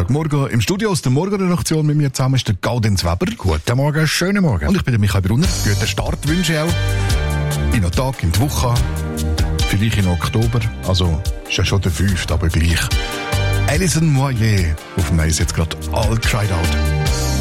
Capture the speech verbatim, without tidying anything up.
Guten Morgen. Im Studio aus der Morgenredaktion mit mir zusammen ist der Gaudenz Weber. Guten Morgen, schönen Morgen. Und ich bin der Michael Brunner. Guten Start wünsche ich auch. In den Tag, in die Woche, vielleicht in Oktober. Also, ist ja schon der fünfte, aber gleich. Alison Moyer auf dem Eis jetzt gerade All Cried Out.